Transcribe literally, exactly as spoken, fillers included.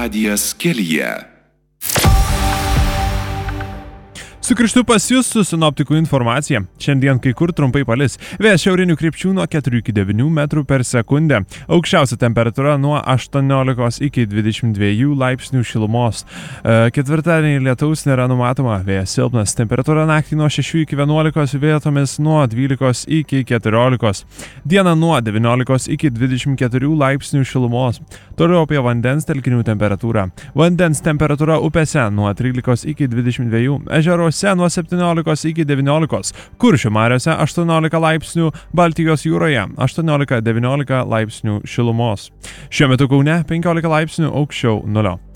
radijas kelyje. Sugrįžtu pas jūs su sinoptikų informacija. Šiandien kai kur trumpai palis. Vėjas šiaurinių krypčių nuo keturių iki devynių metrų per sekundę. Aukščiausia temperatūra nuo aštuoniolikos iki dvidešimt dviejų laipsnių šilumos. E, ketvirtadienį lietaus nėra numatoma. Vėjas silpnas. Temperatūra naktį nuo šešių iki vienuolikos, vietomis nuo dvylikos iki keturiolikos. Dieną nuo devyniolikos iki dvidešimt keturių laipsnių šilumos. Toliau apie vandens telkinių temperatūrą. Vandens temperatūra upėse nuo trylikos iki dvidešimt dviejų. Ežeruose nuo septyniolikos iki devyniolikos, Kuršių mariose aštuoniolika laipsnių, Baltijos jūroje aštuoniolika devyniolika laipsnių šilumos. Šiuo metu Kaune penkiolika laipsnių aukščiau nulio.